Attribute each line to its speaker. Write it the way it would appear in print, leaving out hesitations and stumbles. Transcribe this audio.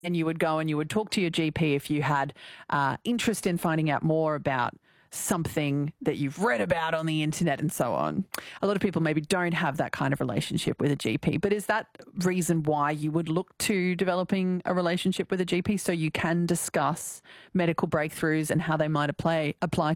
Speaker 1: and you would go and you would talk to your GP if you had interest in finding out more about something that you've read about on the internet and so on. A lot of people maybe don't have that kind of relationship with a GP, but is that reason why you would look to developing a relationship with a GP, so you can discuss medical breakthroughs and how they might apply